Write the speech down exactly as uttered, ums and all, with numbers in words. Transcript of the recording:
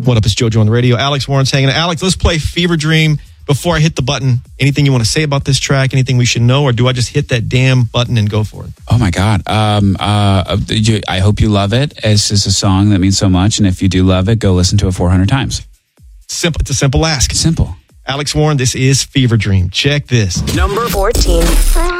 What up, it's JoJo on the radio. Alex Warren's hanging out. Alex, let's play Fever Dream. Before I hit the button, anything you want to say about this track? Anything we should know? Or do I just hit that damn button and go for it? Oh, my God. Um, uh, I hope you love it. It's just a song that means so much. And if you do love it, go listen to it four hundred times. Simple. It's a simple ask. Simple. Alex Warren, this is Fever Dream. Check this. Number fourteen.